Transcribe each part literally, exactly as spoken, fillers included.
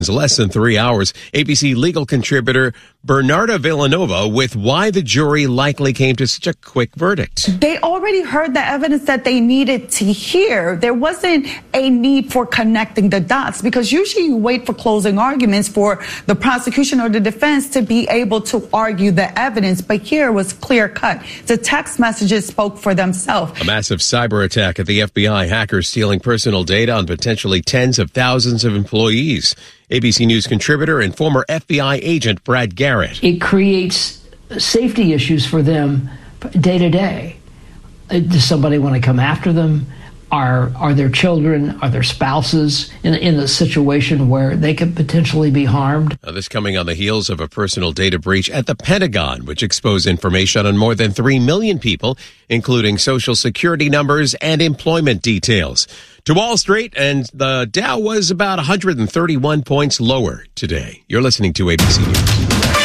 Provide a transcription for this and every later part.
Less than three hours. A B C legal contributor Bernarda Villanova with why the jury likely came to such a quick verdict. They already heard the evidence that they needed to hear. There wasn't a need for connecting the dots, because usually you wait for closing arguments for the prosecution or the defense to be able to argue the evidence. But here it was clear cut. The text messages spoke for themselves. A massive cyber attack at the F B I. Hackers stealing personal data on potentially tens of thousands of employees. A B C News contributor and former F B I agent Brad Garrett. It creates safety issues for them day to day. Does somebody want to come after them? Are are their children, are their spouses in, in a situation where they could potentially be harmed? Now, this coming on the heels of a personal data breach at the Pentagon, which exposed information on more than three million people, including social security numbers and employment details. To Wall Street, and the Dow was about one hundred thirty-one points lower today. You're listening to A B C News.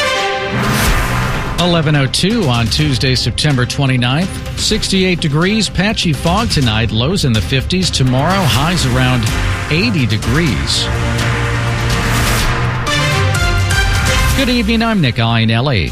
eleven oh two on Tuesday, September twenty-ninth. sixty-eight degrees, patchy fog tonight, lows in the fifties. Tomorrow, highs around eighty degrees. Good evening, I'm Nick Iannelli.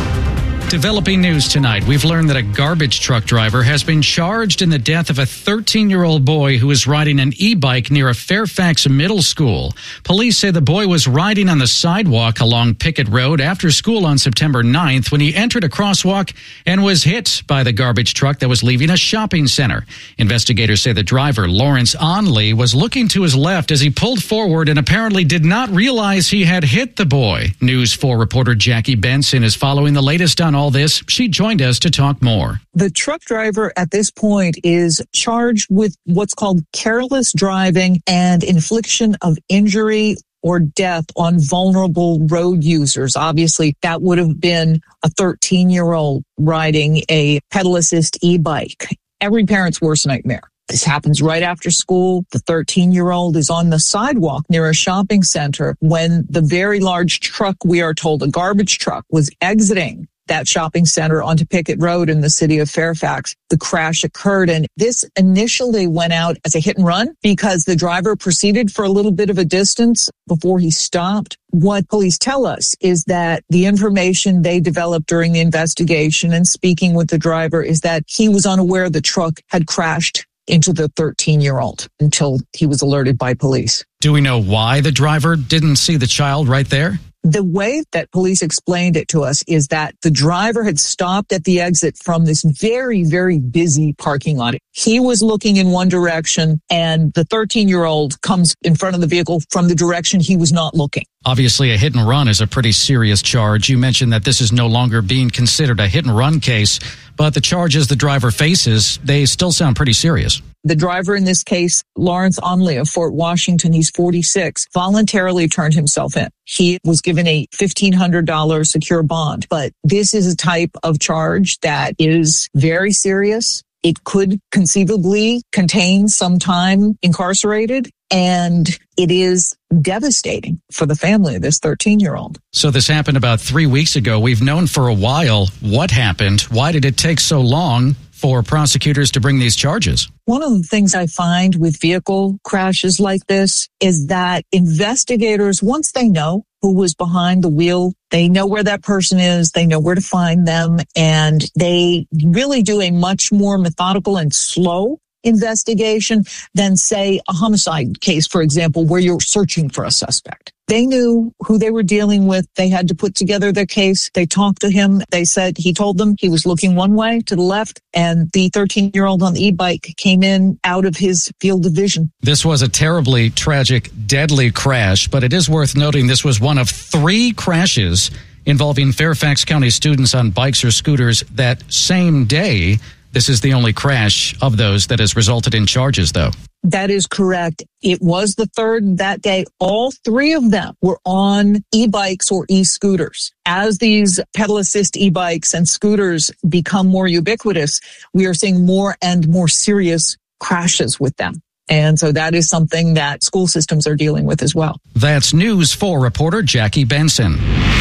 Developing news tonight. We've learned that a garbage truck driver has been charged in the death of a thirteen-year-old boy who was riding an e-bike near a Fairfax middle school. Police say the boy was riding on the sidewalk along Pickett Road after school on September ninth when he entered a crosswalk and was hit by the garbage truck that was leaving a shopping center. Investigators say the driver, Lawrence Onley, was looking to his left as he pulled forward and apparently did not realize he had hit the boy. News four reporter Jackie Benson is following the latest on all this. She joined us to talk more. The truck driver at this point is charged with what's called careless driving and infliction of injury or death on vulnerable road users. Obviously, that would have been a thirteen-year-old riding a pedal assist e-bike. Every parent's worst nightmare. This happens right after school. The thirteen-year-old is on the sidewalk near a shopping center when the very large truck, we are told, a garbage truck, was exiting that shopping center onto Pickett Road in the city of Fairfax. The crash occurred, and this initially went out as a hit and run because the driver proceeded for a little bit of a distance before he stopped. What police tell us is that the information they developed during the investigation and speaking with the driver is that he was unaware the truck had crashed into the thirteen-year-old until he was alerted by police. Do we know why the driver didn't see the child right there? The way that police explained it to us is that the driver had stopped at the exit from this very, very busy parking lot. He was looking in one direction, and the thirteen-year-old comes in front of the vehicle from the direction he was not looking. Obviously, a hit and run is a pretty serious charge. You mentioned that this is no longer being considered a hit and run case, but the charges the driver faces, they still sound pretty serious. The driver in this case, Lawrence Onley of Fort Washington, he's forty-six, voluntarily turned himself in. He was given a fifteen hundred dollars secure bond, but this is a type of charge that is very serious. It could conceivably contain some time incarcerated, and it is devastating for the family of this thirteen-year-old. So this happened about three weeks ago. We've known for a while what happened. Why did it take so long for prosecutors to bring these charges? One of the things I find with vehicle crashes like this is that investigators, once they know who was behind the wheel, they know where that person is, they know where to find them, and they really do a much more methodical and slow investigation than, say, a homicide case, for example, where you're searching for a suspect. They knew who they were dealing with. They had to put together their case. They talked to him. They said he told them he was looking one way to the left, and the thirteen-year-old on the e-bike came in out of his field of vision. This was a terribly tragic, deadly crash, but it is worth noting this was one of three crashes involving Fairfax County students on bikes or scooters that same day. This is the only crash of those that has resulted in charges, though. That is correct. It was the third that day. All three of them were on e-bikes or e-scooters. As these pedal assist e-bikes and scooters become more ubiquitous, we are seeing more and more serious crashes with them. And so that is something that school systems are dealing with as well. That's News four reporter Jackie Benson.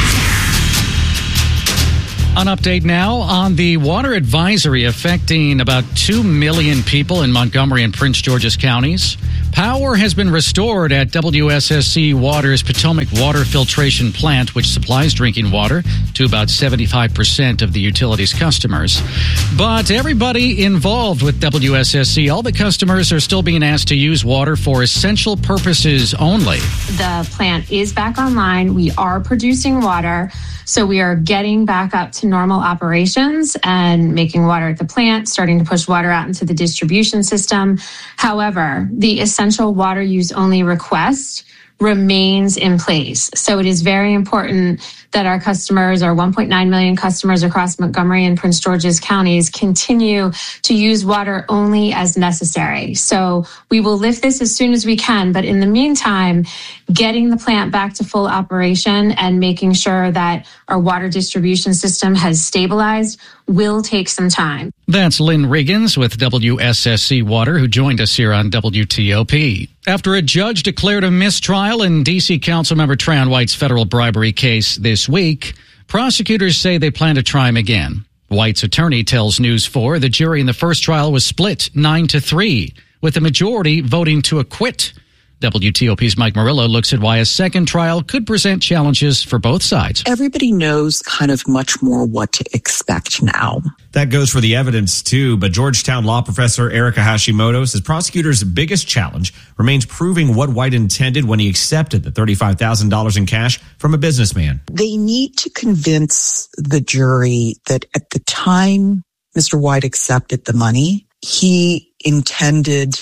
An update now on the water advisory affecting about two million people in Montgomery and Prince George's counties. Power has been restored at W S S C Water's Potomac Water Filtration Plant, which supplies drinking water to about seventy-five percent of the utility's customers. But everybody involved with W S S C, all the customers are still being asked to use water for essential purposes only. The plant is back online. We are producing water. So we are getting back up to normal operations and making water at the plant, starting to push water out into the distribution system. However, the essential water use only request remains in place. So it is very important that our customers, our one point nine million customers across Montgomery and Prince George's counties, continue to use water only as necessary. So we will lift this as soon as we can. But in the meantime, getting the plant back to full operation and making sure that our water distribution system has stabilized will take some time. That's Lynn Riggins with W S S C Water, who joined us here on W T O P. After a judge declared a mistrial in D C Councilmember Trayon White's federal bribery case this week, prosecutors say they plan to try him again. White's attorney tells News four the jury in the first trial was split nine to three, with the majority voting to acquit. W T O P's Mike Murillo looks at why a second trial could present challenges for both sides. Everybody knows kind of much more what to expect now. That goes for the evidence, too. But Georgetown law professor Erica Hashimoto says prosecutors' biggest challenge remains proving what White intended when he accepted the thirty-five thousand dollars in cash from a businessman. They need to convince the jury that at the time Mister White accepted the money, he intended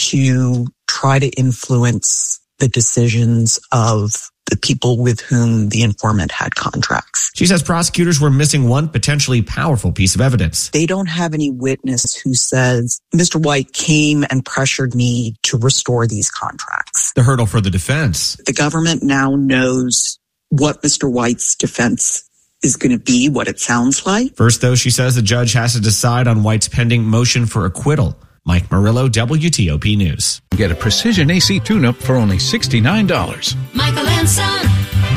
to try to influence the decisions of the people with whom the informant had contracts. She says prosecutors were missing one potentially powerful piece of evidence. They don't have any witness who says, Mister White came and pressured me to restore these contracts. The hurdle for the defense. The government now knows what Mister White's defense is going to be, what it sounds like. First, though, she says the judge has to decide on White's pending motion for acquittal. Mike Murillo, W T O P News. Get a precision A C tune-up for only sixty-nine dollars. Michael and Son.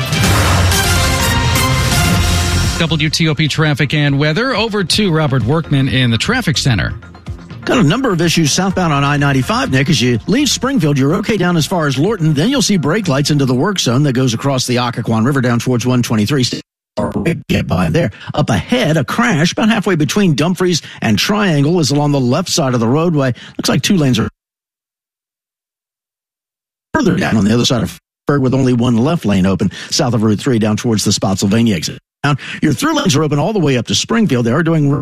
W T O P traffic and weather. Over to Robert Workman in the traffic center. Got a number of issues southbound on I ninety-five, Nick. As you leave Springfield, you're okay down as far as Lorton. Then you'll see brake lights into the work zone that goes across the Occoquan River down towards one twenty-three. Get by there. Up ahead, a crash about halfway between Dumfries and Triangle is along the left side of the roadway. Looks like two lanes are further down on the other side of Ferg with only one left lane open south of Route three down towards the Spotsylvania exit. Now, your through lanes are open all the way up to Springfield. They are doing...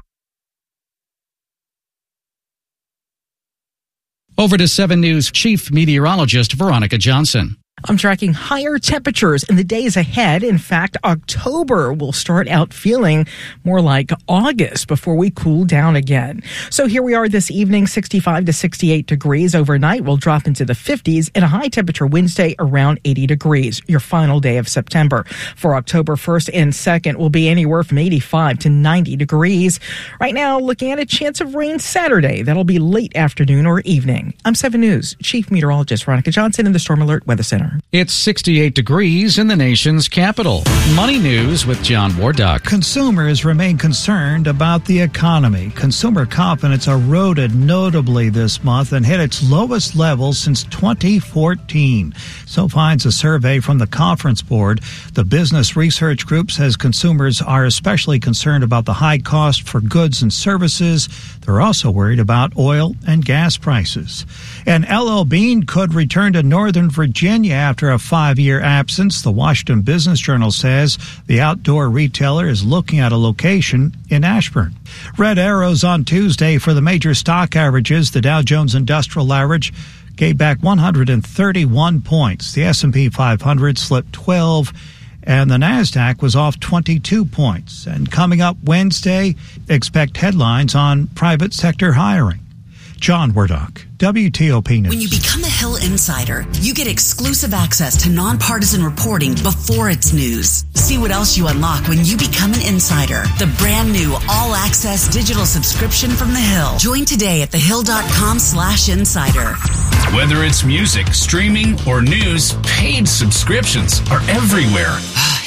Over to seven News Chief Meteorologist Veronica Johnson. I'm tracking higher temperatures in the days ahead. In fact, October will start out feeling more like August before we cool down again. So here we are this evening, sixty-five to sixty-eight degrees. Overnight, we'll drop into the fifties and a high temperature Wednesday around eighty degrees. Your final day of September. For October first and second will be anywhere from eighty-five to ninety degrees. Right now, looking at a chance of rain Saturday. That'll be late afternoon or evening. I'm seven News Chief Meteorologist Veronica Johnson in the Storm Alert Weather Center. It's sixty-eight degrees in the nation's capital. Money News with John Wardock. Consumers remain concerned about the economy. Consumer confidence eroded notably this month and hit its lowest level since twenty fourteen. So finds a survey from the Conference Board. The Business Research Group says consumers are especially concerned about the high cost for goods and services. They're also worried about oil and gas prices. And L L Bean could return to Northern Virginia after a five-year absence. The Washington Business Journal says the outdoor retailer is looking at a location in Ashburn. Red arrows on Tuesday for the major stock averages. The Dow Jones Industrial Average gave back one hundred thirty-one points. The S and P five hundred slipped twelve, and the NASDAQ was off twenty-two points. And coming up Wednesday, expect headlines on private sector hiring. John Wardock, W T O P News. When you become a Hill Insider, you get exclusive access to nonpartisan reporting before it's news. See what else you unlock when you become an insider. The brand new all-access digital subscription from The Hill. Join today at thehill.com slash insider. Whether it's music, streaming, or news, paid subscriptions are everywhere.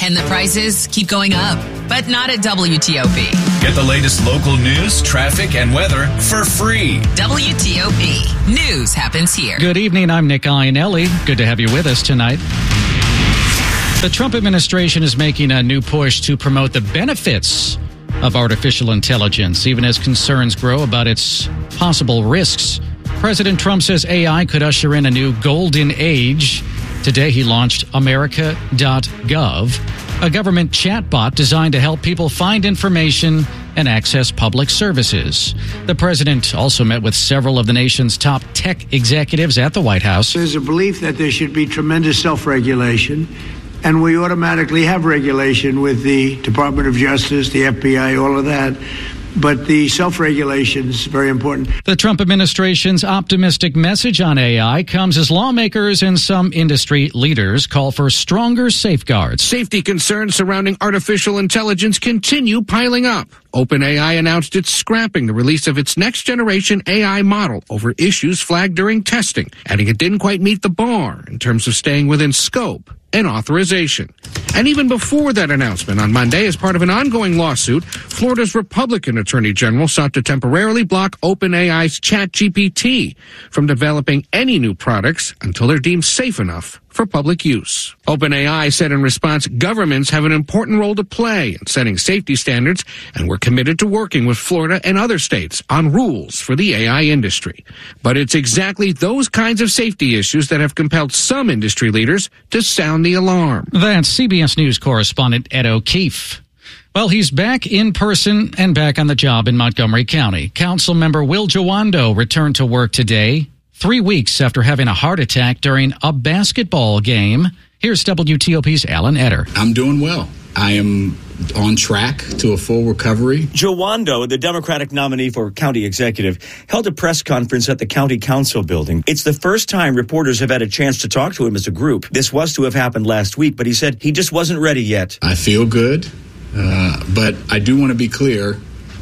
And the prices keep going up, but not at W T O P. Get the latest local news, traffic, and weather for free. W T O P. News happens here. Good evening. I'm Nick Iannelli. Good to have you with us tonight. The Trump administration is making a new push to promote the benefits of artificial intelligence, even as concerns grow about its possible risks. President Trump says A I could usher in a new golden age. Today, he launched America dot gov, a government chatbot designed to help people find information and access public services. The president also met with several of the nation's top tech executives at the White House. There's a belief that there should be tremendous self-regulation, and we automatically have regulation with the Department of Justice, the F B I, all of that. But the self-regulation is very important. The Trump administration's optimistic message on A I comes as lawmakers and some industry leaders call for stronger safeguards. Safety concerns surrounding artificial intelligence continue piling up. OpenAI announced it's scrapping the release of its next-generation A I model over issues flagged during testing, adding it didn't quite meet the bar in terms of staying within scope and authorization. And even before that announcement on Monday, as part of an ongoing lawsuit, Florida's Republican Attorney General sought to temporarily block OpenAI's ChatGPT from developing any new products until they're deemed safe enough for public use. OpenAI said in response, governments have an important role to play in setting safety standards, and we're committed to working with Florida and other states on rules for the A I industry. But it's exactly those kinds of safety issues that have compelled some industry leaders to sound the alarm. That's C B S News correspondent Ed O'Keefe. Well, he's back in person and back on the job in Montgomery County. Council member Will Jawando returned to work today, three weeks after having a heart attack during a basketball game. Here's W T O P's Alan Etter. I'm doing well. I am on track to a full recovery. Jawando, the Democratic nominee for county executive, held a press conference at the county council building. It's the first time reporters have had a chance to talk to him as a group. This was to have happened last week, but he said he just wasn't ready yet. I feel good, uh, but I do want to be clear.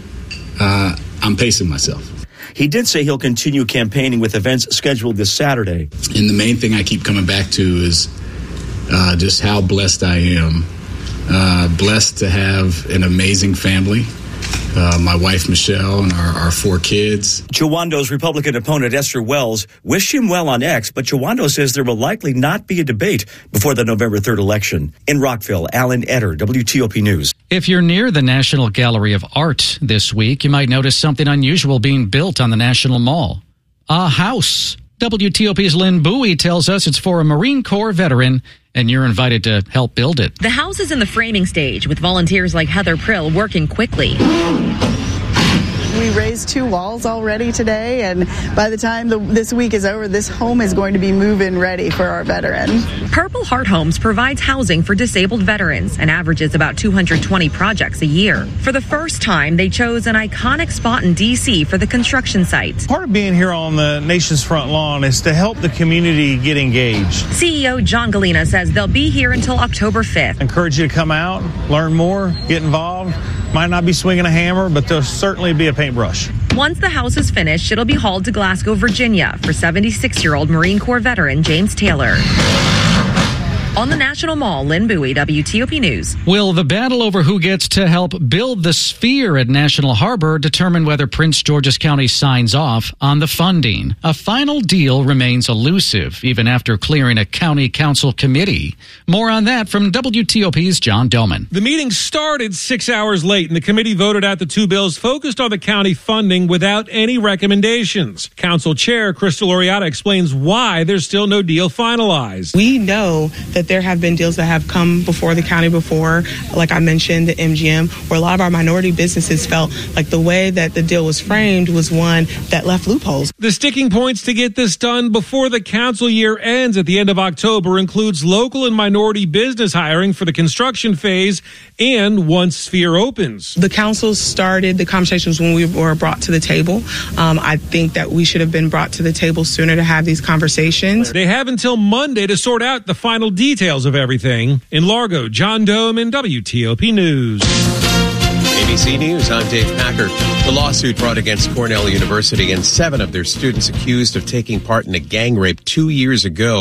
Uh, I'm pacing myself. He did say he'll continue campaigning with events scheduled this Saturday. And the main thing I keep coming back to is uh, just how blessed I am. Uh, blessed to have an amazing family. Uh, my wife, Michelle, and our, our four kids. Jawando's Republican opponent, Esther Wells, wished him well on X, but Jawando says there will likely not be a debate before the November third election. In Rockville, Alan Etter, W T O P News. If you're near the National Gallery of Art this week, you might notice something unusual being built on the National Mall. A house. W T O P's Lynn Bowie tells us it's for a Marine Corps veteran, and you're invited to help build it. The house is in the framing stage, with volunteers like Heather Prill working quickly. We raised two walls already today, and by the time the, this week is over, this home is going to be move-in ready for our veteran. Purple Heart Homes provides housing for disabled veterans and averages about two hundred twenty projects a year. For the first time, they chose an iconic spot in D C for the construction site. Part of being here on the nation's front lawn is to help the community get engaged. C E O John Galena says they'll be here until October fifth. I encourage you to come out, learn more, get involved. Might not be swinging a hammer, but there'll certainly be a paintbrush. Once the house is finished, it'll be hauled to Glasgow, Virginia for seventy-six-year-old Marine Corps veteran James Taylor. On the National Mall, Lynn Bowie, W T O P News. Will the battle over who gets to help build the Sphere at National Harbor determine whether Prince George's County signs off on the funding? A final deal remains elusive, even after clearing a county council committee. More on that from W T O P's John Doman. The meeting started six hours late, and the committee voted out the two bills focused on the county funding without any recommendations. Council Chair Crystal Oriata explains why there's still no deal finalized. We know that there have been deals that have come before the county before, like I mentioned, the M G M, where a lot of our minority businesses felt like the way that the deal was framed was one that left loopholes. The sticking points to get this done before the council year ends at the end of October includes local and minority business hiring for the construction phase and once Sphere opens. The council started the conversations when we were brought to the table. Um, I think that we should have been brought to the table sooner to have these conversations. They have until Monday to sort out the final details of everything. In Largo, John Doman, W T O P News. A B C News, I'm Dave Packer. The lawsuit brought against Cornell University and seven of their students accused of taking part in a gang rape two years ago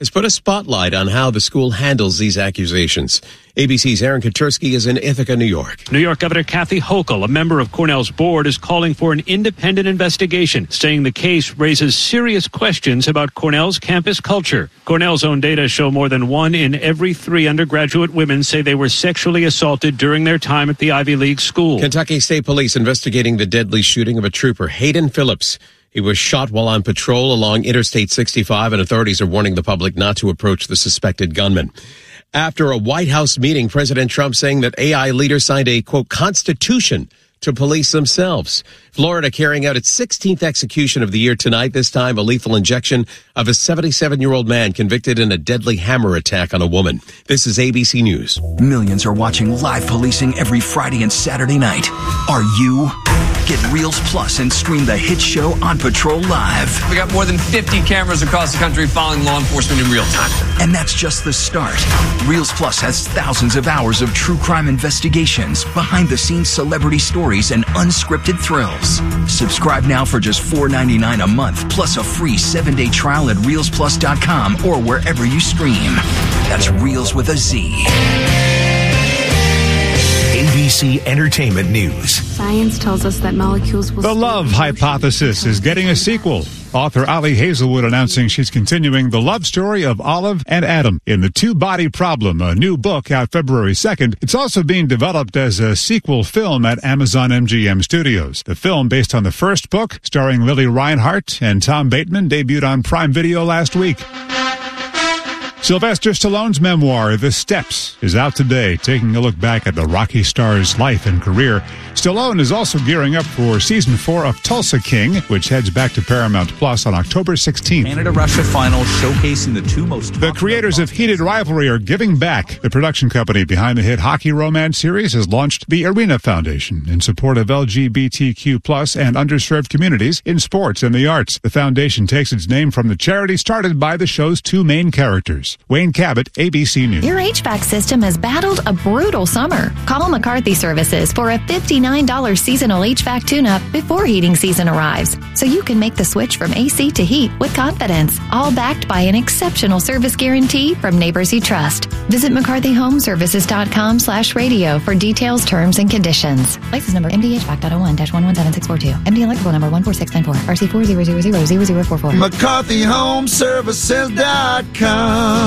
has put a spotlight on how the school handles these accusations. A B C's Aaron Katursky is in Ithaca, New York. New York Governor Kathy Hochul, a member of Cornell's board, is calling for an independent investigation, saying the case raises serious questions about Cornell's campus culture. Cornell's own data show more than one in every three undergraduate women say they were sexually assaulted during their time at the Ivy League school. Kentucky State Police investigating the deadly shooting of a trooper, Hayden Phillips. He was shot while on patrol along Interstate sixty-five, and authorities are warning the public not to approach the suspected gunman. After a White House meeting, President Trump saying that A I leaders signed a, quote, constitution to police themselves. Florida carrying out its sixteenth execution of the year tonight, this time a lethal injection of a seventy-seven-year-old man convicted in a deadly hammer attack on a woman. This is A B C News. Millions are watching live policing every Friday and Saturday night. Are you? Get Reels Plus and stream the hit show On Patrol live. We got more than fifty cameras across the country following law enforcement in real time. And that's just the start. Reels Plus has thousands of hours of true crime investigations, behind-the-scenes celebrity stories, and unscripted thrills. Subscribe now for just four ninety-nine a month, plus a free seven-day trial at reels plus dot com or wherever you stream. That's Reels with a Z. A B C Entertainment News. Science tells us that molecules will... The Love Hypothesis is getting a sequel. Author Ali Hazelwood announcing she's continuing the love story of Olive and Adam in The Two-Body Problem, a new book out February second. It's also being developed as a sequel film at Amazon M G M Studios. The film, based on the first book, starring Lily Reinhart and Tom Bateman, debuted on Prime Video last week. Sylvester Stallone's memoir, The Steps, is out today, taking a look back at the Rocky star's life and career. Stallone is also gearing up for season four of Tulsa King, which heads back to Paramount Plus on October sixteenth. Canada-Russia final showcasing the two most... The creators of Heated Rivalry are giving back. The production company behind the hit hockey romance series has launched the Arena Foundation in support of L G B T Q plus and underserved communities in sports and the arts. The foundation takes its name from the charity started by the show's two main characters. Wayne Cabot, A B C News. Your H V A C system has battled a brutal summer. Call McCarthy Services for a fifty-nine dollars seasonal H V A C tune-up before heating season arrives, so you can make the switch from A C to heat with confidence, all backed by an exceptional service guarantee from neighbors you trust. Visit mccarthy home services dot com slash radio for details, terms, and conditions. License number M D H V A C dot oh one dash one one seven six four two. M D electrical number one four six nine four. R C four zero zero zero zero zero four four. mccarthy home services dot com.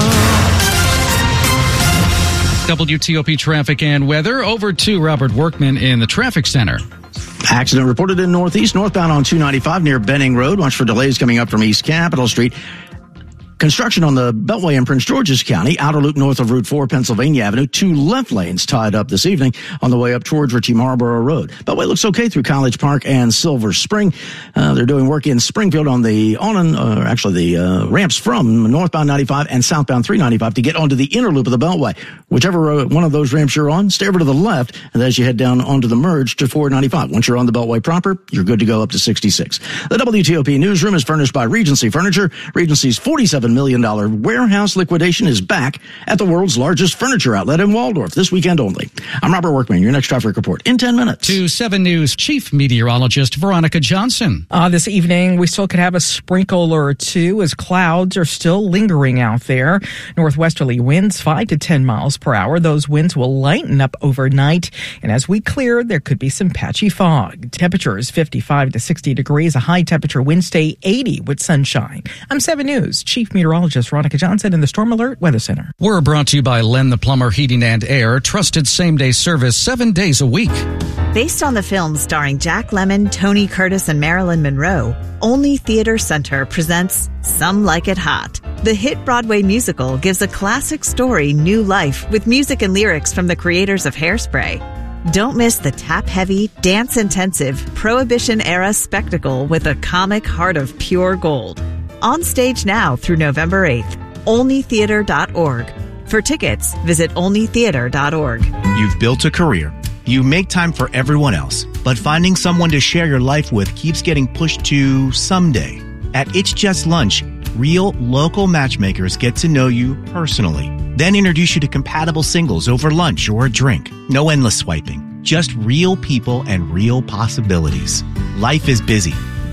W T O P traffic and weather. Over to Robert Workman in the traffic center. Accident reported in Northeast, northbound on two ninety-five near Benning Road. Watch for delays coming up from East Capitol Street. Construction on the Beltway in Prince George's County, outer loop north of Route four, Pennsylvania Avenue. Two left lanes tied up this evening on the way up towards Ritchie Marlborough Road. Beltway looks okay through College Park and Silver Spring. Uh, they're doing work in Springfield on the on uh, actually the uh, ramps from northbound ninety-five and southbound three ninety-five to get onto the inner loop of the Beltway. Whichever uh, one of those ramps you're on, stay over to the left, and as you head down onto the merge to four ninety-five. Once you're on the Beltway proper, you're good to go up to sixty-six. The W T O P newsroom is furnished by Regency Furniture. Regency's forty-seven million dollars warehouse liquidation is back at the world's largest furniture outlet in Waldorf this weekend only. I'm Robert Workman, your next traffic report in ten minutes. To seven News Chief Meteorologist Veronica Johnson. Uh, this evening, we still could have a sprinkle or two as clouds are still lingering out there. Northwesterly winds five to ten miles per hour. Those winds will lighten up overnight. And as we clear, there could be some patchy fog. Temperatures fifty-five to sixty degrees. A high temperature Wednesday, eighty with sunshine. I'm seven News Chief Meteorologist Veronica Johnson in the Storm Alert Weather Center. We're brought to you by Len the Plumber Heating and Air. Trusted same-day service seven days a week. Based on the film starring Jack Lemmon, Tony Curtis, and Marilyn Monroe, Only Theater Center presents Some Like It Hot. The hit Broadway musical gives a classic story new life with music and lyrics from the creators of Hairspray. Don't miss the tap-heavy, dance-intensive, Prohibition-era spectacle with a comic heart of pure gold. On stage now through November eighth. only theater dot org. For tickets, visit only theater dot org. You've built a career. You make time for everyone else, but finding someone to share your life with keeps getting pushed to someday. At It's Just Lunch, real local matchmakers get to know you personally, then introduce you to compatible singles over lunch or a drink. No endless swiping, just real people and real possibilities. Life is busy.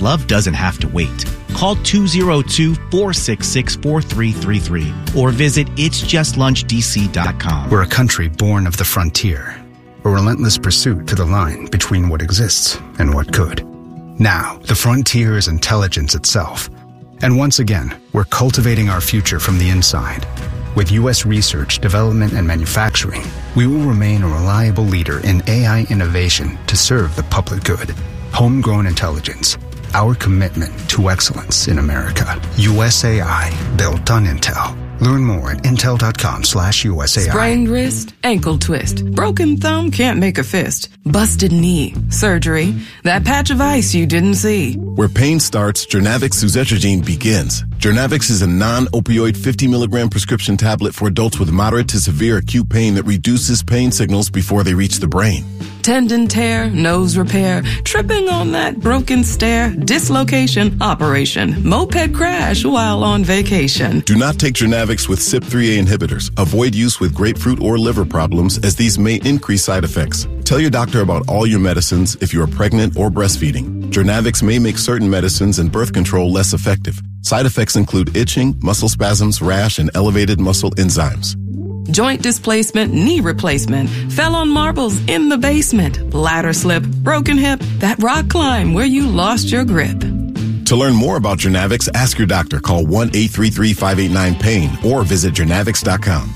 Love doesn't have to wait. Call two oh two, four six six, four three three three or visit its just lunch d c dot com. We're a country born of the frontier, a relentless pursuit to the line between what exists and what could. Now, the frontier is intelligence itself. And once again, we're cultivating our future from the inside. With U S research, development, and manufacturing, we will remain a reliable leader in A I innovation to serve the public good. Homegrown intelligence, our commitment to excellence in America. U S A I, built on Intel. Learn more at intel.com slash USAI. Sprained wrist, ankle twist, broken thumb can't make a fist, busted knee, surgery, that patch of ice you didn't see. Where pain starts, Journavx suzetrigine begins. Journavx is a non-opioid fifty milligram prescription tablet for adults with moderate to severe acute pain that reduces pain signals before they reach the brain. Tendon tear, nose repair, tripping on that broken stair, dislocation, operation, moped crash while on vacation. Do not take Journavx with C Y P three A inhibitors. Avoid use with grapefruit or liver problems, as these may increase side effects. Tell your doctor about all your medicines if you are pregnant or breastfeeding. Journavx may make certain medicines and birth control less effective. Side effects include itching, muscle spasms, rash, and elevated muscle enzymes. Joint displacement, knee replacement, fell on marbles in the basement, ladder slip, broken hip, that rock climb where you lost your grip. To learn more about Journavx, ask your doctor. Call one eight three three, five eight nine, pain or visit journavx dot com.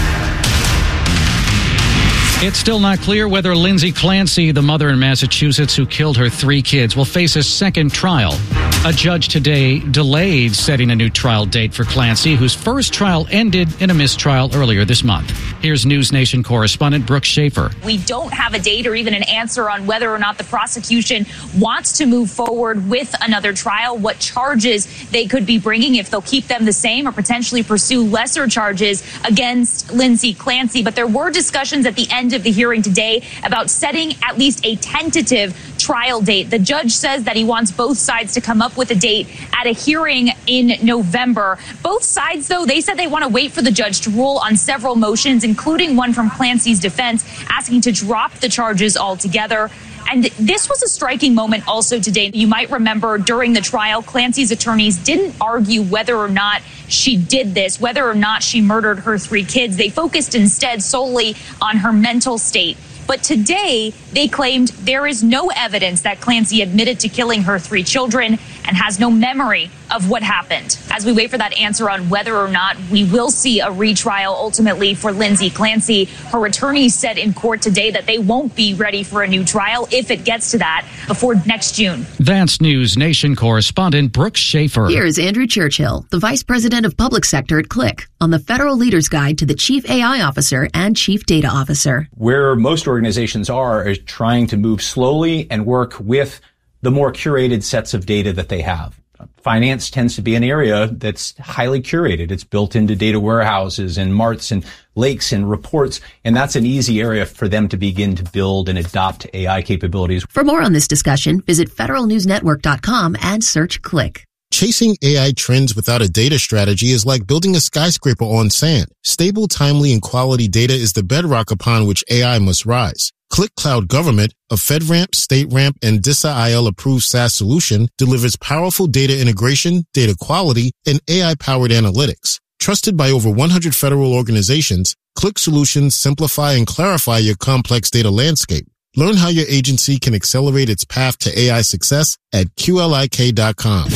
It's still not clear whether Lindsay Clancy, the mother in Massachusetts who killed her three kids, will face a second trial. A judge today delayed setting a new trial date for Clancy, whose first trial ended in a mistrial earlier this month. Here's News Nation correspondent Brooke Schaefer. We don't have a date or even an answer on whether or not the prosecution wants to move forward with another trial, what charges they could be bringing, if they'll keep them the same or potentially pursue lesser charges against Lindsay Clancy. But there were discussions at the end of the hearing today about setting at least a tentative trial date. The judge says that he wants both sides to come up with a date at a hearing in November. Both sides, though, they said they want to wait for the judge to rule on several motions, including one from Clancy's defense asking to drop the charges altogether. And this was a striking moment also today. You might remember during the trial, Clancy's attorneys didn't argue whether or not she did this, whether or not she murdered her three kids. They focused instead solely on her mental state. But today, they claimed there is no evidence that Clancy admitted to killing her three children and has no memory of what happened. As we wait for that answer on whether or not we will see a retrial ultimately for Lindsay Clancy, her attorneys said in court today that they won't be ready for a new trial if it gets to that before next June. That's News Nation correspondent Brooke Schaefer. Here's Andrew Churchill, the Vice President of Public Sector at Click, on the Federal Leader's Guide to the Chief A I Officer and Chief Data Officer. Where most organizations are is trying to move slowly and work with the more curated sets of data that they have. Finance tends to be an area that's highly curated. It's built into data warehouses and marts and lakes and reports, and that's an easy area for them to begin to build and adopt A I capabilities. For more on this discussion, visit federal news network dot com and search Click. Chasing A I trends without a data strategy is like building a skyscraper on sand. Stable, timely, and quality data is the bedrock upon which A I must rise. Click Cloud Government, a FedRAMP, StateRAMP, and D I S A I L-approved SaaS solution, delivers powerful data integration, data quality, and A I-powered analytics. Trusted by over one hundred federal organizations, Click Solutions simplify and clarify your complex data landscape. Learn how your agency can accelerate its path to A I success at Q L I K dot com.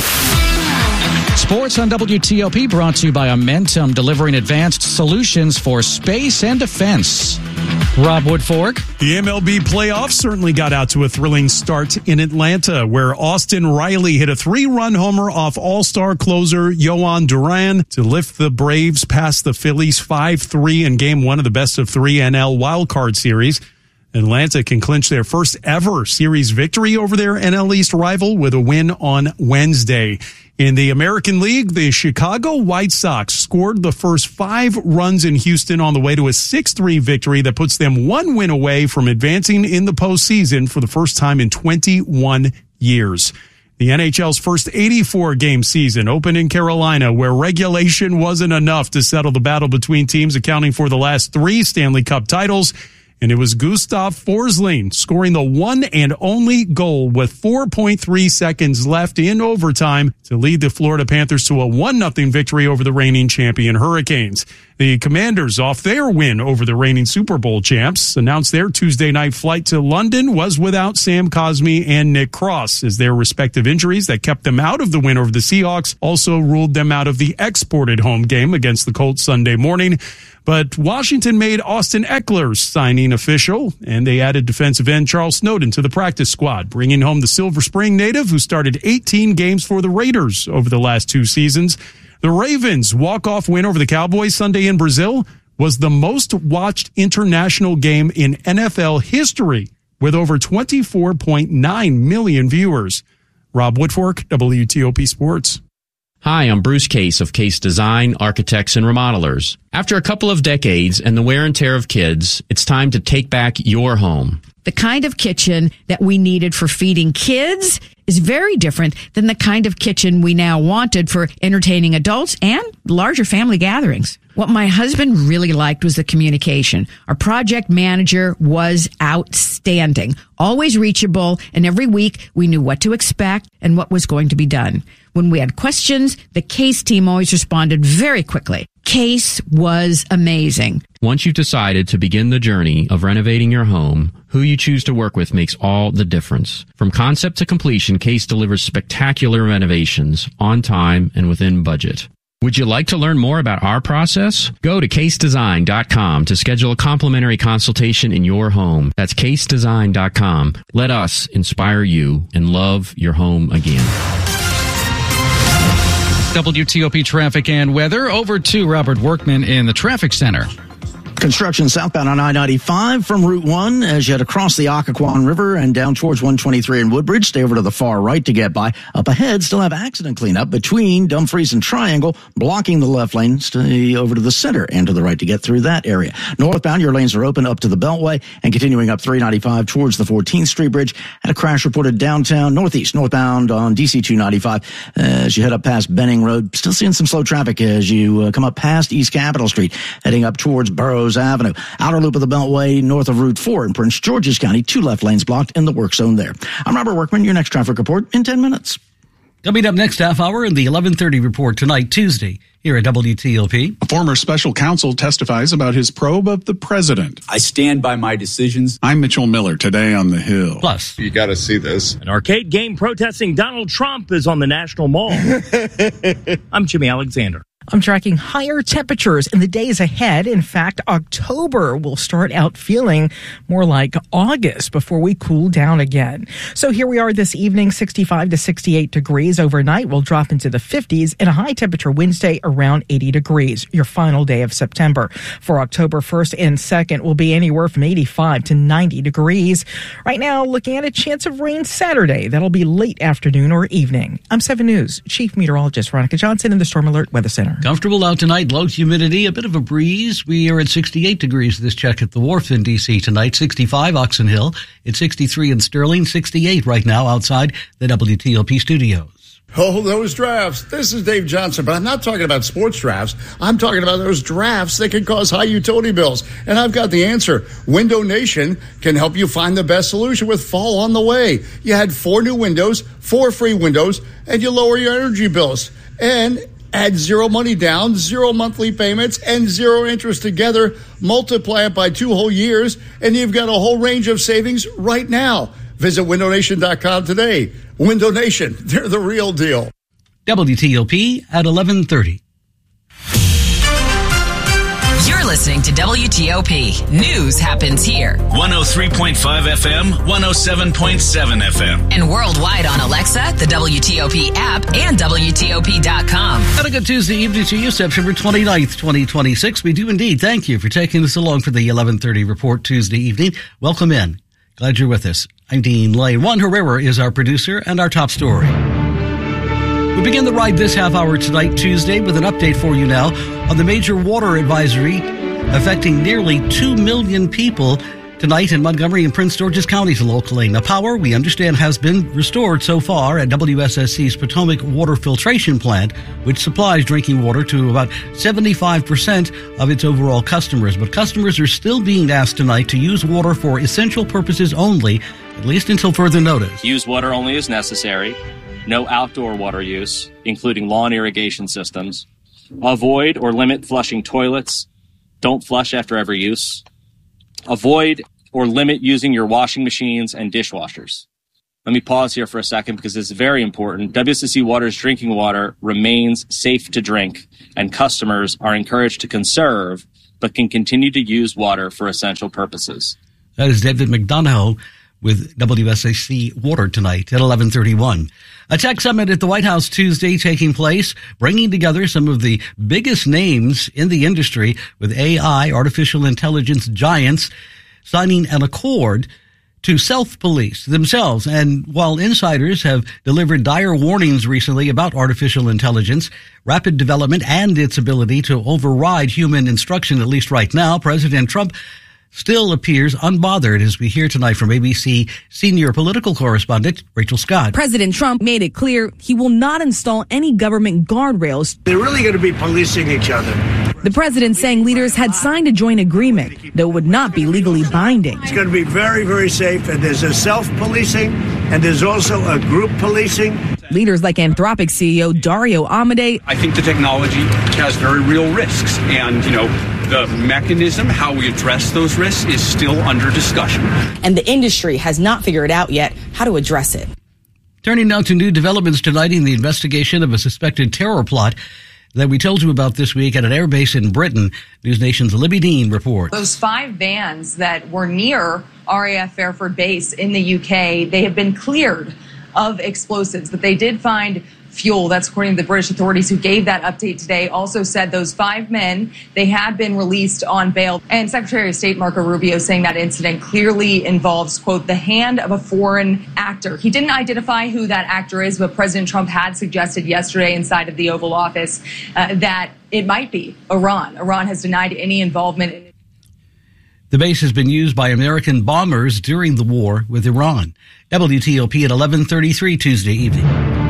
Sports on W T O P brought to you by Amentum, delivering advanced solutions for space and defense. Rob Woodfork. The M L B playoffs certainly got out to a thrilling start in Atlanta, where Austin Riley hit a three-run homer off all-star closer Yohan Duran to lift the Braves past the Phillies five three in game one of the best of three N L wildcard series. Atlanta can clinch their first ever series victory over their N L East rival with a win on Wednesday. In the American League, the Chicago White Sox scored the first five runs in Houston on the way to a six three victory that puts them one win away from advancing in the postseason for the first time in twenty-one years. The N H L's first eighty-four game season opened in Carolina, where regulation wasn't enough to settle the battle between teams accounting for the last three Stanley Cup titles. And it was Gustav Forsling scoring the one and only goal with four point three seconds left in overtime to lead the Florida Panthers to a one nothing victory over the reigning champion Hurricanes. The Commanders, off their win over the reigning Super Bowl champs, announced their Tuesday night flight to London was without Sam Cosmi and Nick Cross, as their respective injuries that kept them out of the win over the Seahawks also ruled them out of the exported home game against the Colts Sunday morning. But Washington made Austin Eckler's signing official, and they added defensive end Charles Snowden to the practice squad, bringing home the Silver Spring native who started eighteen games for the Raiders over the last two seasons. The Ravens' walk-off win over the Cowboys Sunday in Brazil was the most watched international game in N F L history, with over twenty-four point nine million viewers. Rob Woodfork, W T O P Sports. Hi, I'm Bruce Case of Case Design, Architects, and Remodelers. After a couple of decades and the wear and tear of kids, it's time to take back your home. The kind of kitchen that we needed for feeding kids is very different than the kind of kitchen we now wanted for entertaining adults and larger family gatherings. What my husband really liked was the communication. Our project manager was outstanding, always reachable, and every week we knew what to expect and what was going to be done. When we had questions, the Case team always responded very quickly. Case was amazing. Once you've decided to begin the journey of renovating your home, who you choose to work with makes all the difference. From concept to completion, Case delivers spectacular renovations on time and within budget. Would you like to learn more about our process? Go to case design dot com to schedule a complimentary consultation in your home. That's case design dot com. Let us inspire you and love your home again. W T O P traffic and weather. Over to Robert Workman in the traffic center. Construction southbound on I ninety-five from Route one as you head across the Occoquan River and down towards one twenty-three in Woodbridge. Stay over to the far right to get by. Up ahead, still have accident cleanup between Dumfries and Triangle, blocking the left lane. Stay over to the center and to the right to get through that area. Northbound, your lanes are open up to the Beltway and continuing up three ninety-five towards the fourteenth Street Bridge. Had a crash reported downtown, northeast, northbound on D C two ninety-five as you head up past Benning Road. Still seeing some slow traffic as you uh, come up past East Capitol Street, heading up towards Burroughs Avenue. Outer loop of the Beltway north of Route four in Prince George's County. Two left lanes blocked in the work zone there. I'm Robert Workman. Your next traffic report in ten minutes. Coming up next half hour in the eleven thirty report tonight, Tuesday, here at W T O P. A former special counsel testifies about his probe of the president. I stand by my decisions. I'm Mitchell Miller, today on The Hill. Plus, you got to see this. An arcade game protesting Donald Trump is on the National Mall. I'm Jimmy Alexander. I'm tracking higher temperatures in the days ahead. In fact, October will start out feeling more like August before we cool down again. So here we are this evening, sixty-five to sixty-eight degrees. Overnight, we'll drop into the fifties and a high temperature Wednesday around eighty degrees. Your final day of September. For October first and second will be anywhere from eighty-five to ninety degrees. Right now, looking at a chance of rain Saturday. That'll be late afternoon or evening. I'm seven News Chief Meteorologist Veronica Johnson in the Storm Alert Weather Center. Comfortable out tonight, low humidity, a bit of a breeze. We are at sixty-eight degrees this check at the Wharf in D C tonight, sixty-five Oxon Hill, it's sixty-three in Sterling, sixty-eight right now outside the W T O P studios. Oh, those drafts. This is Dave Johnson, but I'm not talking about sports drafts. I'm talking about those drafts that can cause high utility bills. And I've got the answer. Window Nation can help you find the best solution with fall on the way. You had four new windows, four free windows, and you lower your energy bills. And add zero money down, zero monthly payments, and zero interest together. Multiply it by two whole years, and you've got a whole range of savings right now. Visit window nation dot com today. Window Nation, they're the real deal. W T O P at eleven thirty. You're listening to W T O P. News happens here. one oh three point five F M, one oh seven point seven F M. And worldwide on Alexa, the W T O P app, and W T O P dot com. Have a good Tuesday evening to you, September twenty-ninth, twenty twenty-six. We do indeed thank you for taking us along for the eleven thirty report Tuesday evening. Welcome in. Glad you're with us. I'm Dean Lane. Juan Herrera is our producer and our top story. We begin the ride this half hour tonight, Tuesday, with an update for you now on the major water advisory affecting nearly two million people Tonight in Montgomery and Prince George's counties locally. Now, power, we understand, has been restored so far at W S S C's Potomac Water Filtration Plant, which supplies drinking water to about seventy-five percent of its overall customers. But customers are still being asked tonight to use water for essential purposes only, at least until further notice. Use water only as necessary. No outdoor water use, including lawn irrigation systems. Avoid or limit flushing toilets. Don't flush after every use. Avoid or limit using your washing machines and dishwashers. Let me pause here for a second because this is very important. W S S C Water's drinking water remains safe to drink, and customers are encouraged to conserve, but can continue to use water for essential purposes. That is David McDonough with W S S C Water tonight at eleven thirty-one. A tech summit at the White House Tuesday taking place, bringing together some of the biggest names in the industry with A I, artificial intelligence giants, signing an accord to self-police themselves. And while insiders have delivered dire warnings recently about artificial intelligence, rapid development, and its ability to override human instruction, at least right now, President Trump still appears unbothered, as we hear tonight from A B C senior political correspondent Rachel Scott. President Trump made it clear he will not install any government guardrails. They're really going to be policing each other. The president saying leaders had signed a joint agreement that would not be legally binding. It's going to be very, very safe, and there's a self-policing, and there's also a group policing. Leaders like Anthropic C E O Dario Amodei. I think the technology has very real risks, and, you know, the mechanism, how we address those risks, is still under discussion. And the industry has not figured out yet how to address it. Turning now to new developments tonight in the investigation of a suspected terror plot that we told you about this week at an airbase in Britain. News Nation's Libby Dean reports. Those five vans that were near R A F Fairford Base in the U K, they have been cleared of explosives, but they did find fuel. That's according to the British authorities who gave that update today. Also said those five men, they had been released on bail. And Secretary of State Marco Rubio saying that incident clearly involves, quote, the hand of a foreign actor. He didn't identify who that actor is, but President Trump had suggested yesterday inside of the Oval Office uh, that it might be Iran. Iran has denied any involvement in it. The base has been used by American bombers during the war with Iran. W T O P at eleven thirty-three Tuesday evening.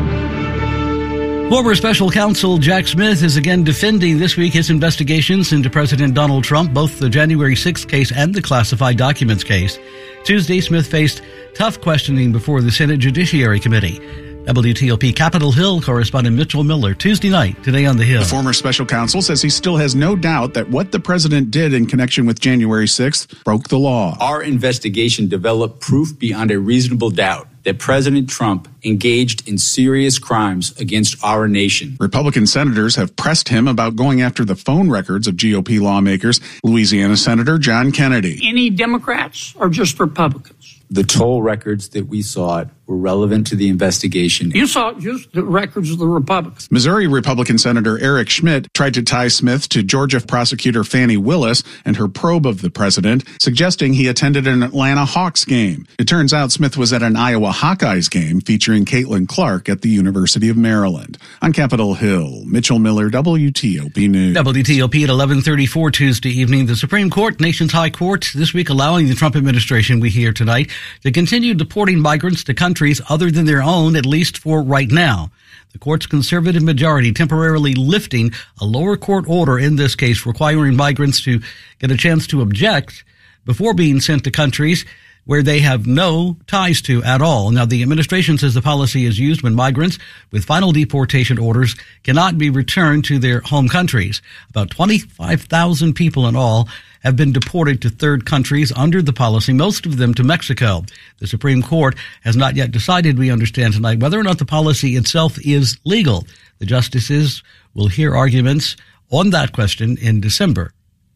Former special counsel Jack Smith is again defending this week his investigations into President Donald Trump, both the January sixth case and the classified documents case. Tuesday, Smith faced tough questioning before the Senate Judiciary Committee. W T O P Capitol Hill correspondent Mitchell Miller, Tuesday night, today on the Hill. The former special counsel says he still has no doubt that what the president did in connection with January sixth broke the law. Our investigation developed proof beyond a reasonable doubt that President Trump engaged in serious crimes against our nation. Republican senators have pressed him about going after the phone records of G O P lawmakers. Louisiana Senator John Kennedy. Any Democrats or just Republicans? The toll records that we sought were relevant to the investigation. You saw just the records of the Republicans. Missouri Republican Senator Eric Schmidt tried to tie Smith to Georgia prosecutor Fani Willis and her probe of the president, suggesting he attended an Atlanta Hawks game. It turns out Smith was at an Iowa Hawkeyes game featuring Caitlin Clark at the University of Maryland. On Capitol Hill, Mitchell Miller, W T O P News. W T O P at eleven thirty-four Tuesday evening. The Supreme Court, nation's high court, this week allowing the Trump administration, we hear tonight, to continue deporting migrants to countries other than their own, at least for right now. The court's conservative majority temporarily lifting a lower court order in this case requiring migrants to get a chance to object before being sent to countries where they have no ties to at all. Now, the administration says the policy is used when migrants with final deportation orders cannot be returned to their home countries. About twenty-five thousand people in all have been deported to third countries under the policy, most of them to Mexico. The Supreme Court has not yet decided, we understand tonight, whether or not the policy itself is legal. The justices will hear arguments on that question in December.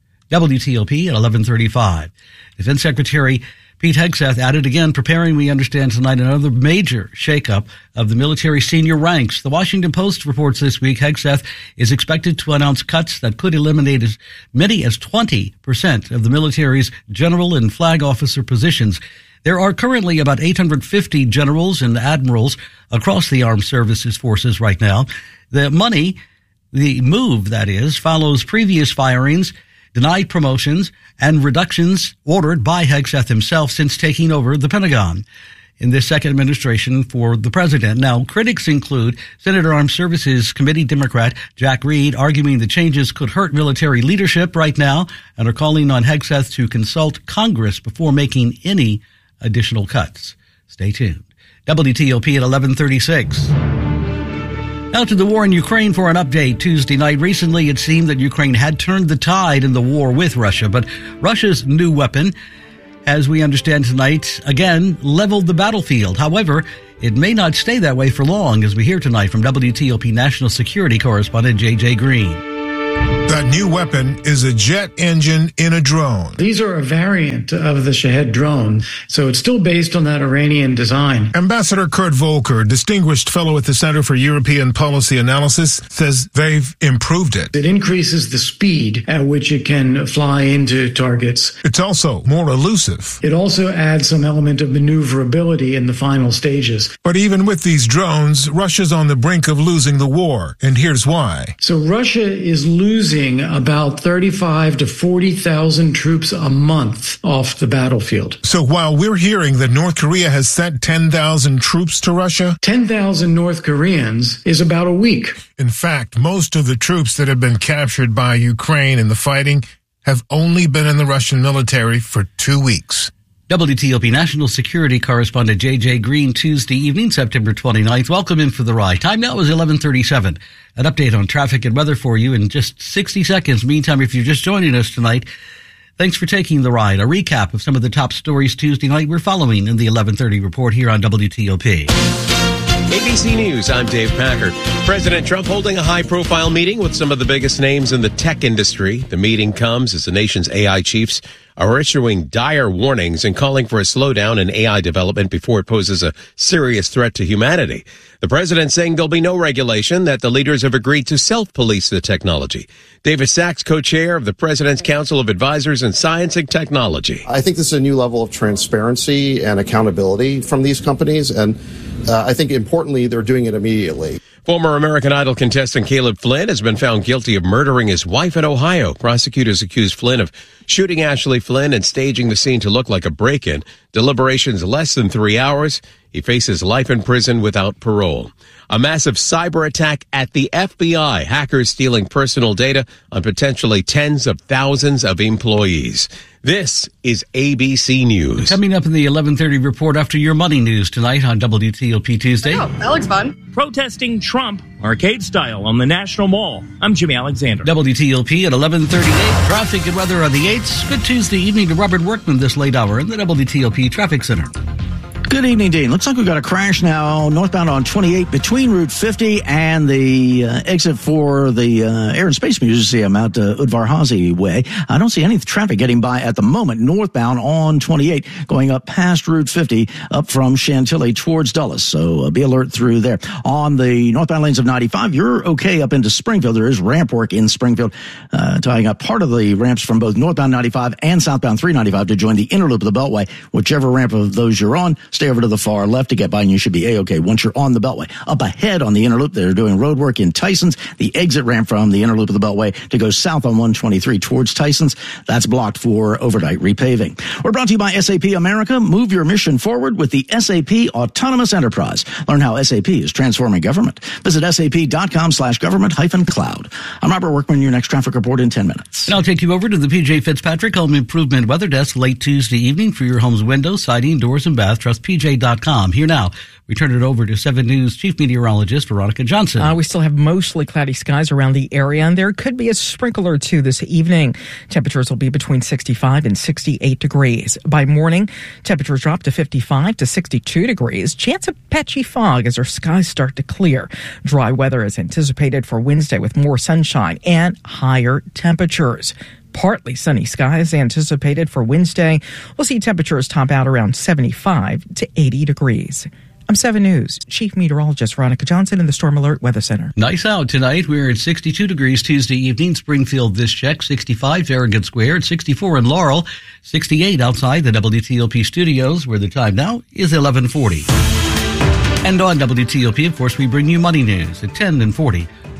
W T O P at eleven thirty-five. Defense Secretary Pete Hegseth added again, preparing, we understand tonight, another major shakeup of the military senior ranks. The Washington Post reports this week Hegseth is expected to announce cuts that could eliminate as many as twenty percent of the military's general and flag officer positions. There are currently about eight hundred fifty generals and admirals across the armed services forces right now. The money, the move, that is, follows previous firings denied promotions and reductions ordered by Hegseth himself since taking over the Pentagon in this second administration for the president. Now, critics include Senator Armed Services Committee Democrat Jack Reed, arguing the changes could hurt military leadership right now and are calling on Hegseth to consult Congress before making any additional cuts. Stay tuned. W T O P at eleven thirty-six. Now to the war in Ukraine for an update. Tuesday night, recently it seemed that Ukraine had turned the tide in the war with Russia, but Russia's new weapon, as we understand tonight, again, leveled the battlefield. However, it may not stay that way for long, as we hear tonight from W T O P national security correspondent J J Green. That new weapon is a jet engine in a drone. These are a variant of the Shahed drone, so it's still based on that Iranian design. Ambassador Kurt Volker, distinguished fellow at the Center for European Policy Analysis, says they've improved it. It increases the speed at which it can fly into targets. It's also more elusive. It also adds some element of maneuverability in the final stages. But even with these drones, Russia's on the brink of losing the war, and here's why. So Russia is losing about thirty-five to forty thousand troops a month off the battlefield. So while we're hearing that North Korea has sent ten thousand troops to Russia, ten thousand North Koreans is about a week. In fact, most of the troops that have been captured by Ukraine in the fighting have only been in the Russian military for two weeks. W T O P national security correspondent J J Green, Tuesday evening, September twenty-ninth. Welcome in for the ride. Time now is eleven thirty-seven. An update on traffic and weather for you in just sixty seconds. Meantime, if you're just joining us tonight, thanks for taking the ride. A recap of some of the top stories Tuesday night we're following in the eleven thirty report here on W T O P. A B C News, I'm Dave Packer. President Trump holding a high-profile meeting with some of the biggest names in the tech industry. The meeting comes as the nation's A I chiefs are issuing dire warnings and calling for a slowdown in A I development before it poses a serious threat to humanity. The president saying there'll be no regulation, that the leaders have agreed to self-police the technology. David Sachs, co-chair of the President's Council of Advisors in Science and Technology. I think this is a new level of transparency and accountability from these companies, and uh, I think importantly, they're doing it immediately. Former American Idol contestant Caleb Flynn has been found guilty of murdering his wife in Ohio. Prosecutors accused Flynn of shooting Ashley Flynn and staging the scene to look like a break-in. Deliberations less than three hours. He faces life in prison without parole. A massive cyber attack at the F B I. Hackers stealing personal data on potentially tens of thousands of employees. This is A B C News. Coming up in the eleven thirty report after your money news tonight on W T O P Tuesday. Oh, that looks fun. Protesting Trump, arcade style, on the National Mall. I'm Jimmy Alexander. W T O P at eleven thirty-eight. Traffic and weather on the eights. Good Tuesday evening to Robert Workman this late hour in the W T O P Traffic Center. Good evening, Dean. Looks like we've got a crash now northbound on twenty-eight between Route fifty and the uh, exit for the uh, Air and Space Museum out uh, Udvar-Hazy Way. I don't see any traffic getting by at the moment northbound on twenty-eight, going up past Route fifty up from Chantilly towards Dulles. So uh, be alert through there. On the northbound lanes of ninety-five, you're okay up into Springfield. There is ramp work in Springfield, uh, tying up part of the ramps from both northbound ninety-five and southbound three ninety-five to join the inner loop of the Beltway. Whichever ramp of those you're on, stay over to the far left to get by, and you should be A-okay once you're on the Beltway. Up ahead on the inner loop, they're doing road work in Tysons. The exit ramp from the inner loop of the Beltway to go south on one twenty-three towards Tysons, that's blocked for overnight repaving. We're brought to you by S A P America. Move your mission forward with the S A P Autonomous Enterprise. Learn how S A P is transforming government. Visit sap.com slash government hyphen cloud. I'm Robert Workman, your next traffic report in ten minutes. And I'll take you over to the P J Fitzpatrick Home Improvement Weather Desk late Tuesday evening for your home's windows, siding, doors, and bath. Trust P J dot com. Here now, we turn it over to seven News Chief Meteorologist Veronica Johnson. Uh, we still have mostly cloudy skies around the area, and there could be a sprinkle or two this evening. Temperatures will be between sixty-five and sixty-eight degrees. By morning, temperatures drop to fifty-five to sixty-two degrees. Chance of patchy fog as our skies start to clear. Dry weather is anticipated for Wednesday with more sunshine and higher temperatures. Partly sunny skies anticipated for Wednesday. We'll see temperatures top out around seventy-five to eighty degrees. I'm seven News Chief Meteorologist Veronica Johnson in the Storm Alert Weather Center. Nice out tonight. We're at sixty-two degrees Tuesday evening. Springfield this check, sixty-five Farragut Square, sixty-four in Laurel, sixty-eight outside the W T O P studios, where the time now is eleven forty. And on W T O P, of course, we bring you money news at ten and forty.